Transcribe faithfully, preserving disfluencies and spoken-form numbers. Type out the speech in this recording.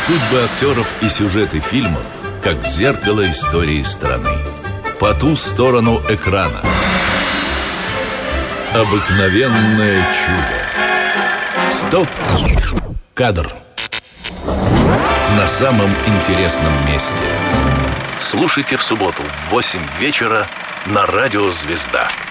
судьбы актеров и сюжеты фильмов, как зеркало истории страны. По ту сторону экрана. Обыкновенное чудо. Стоп! Кадр. На самом интересном месте. Слушайте в субботу в восемь вечера на радио «Звезда».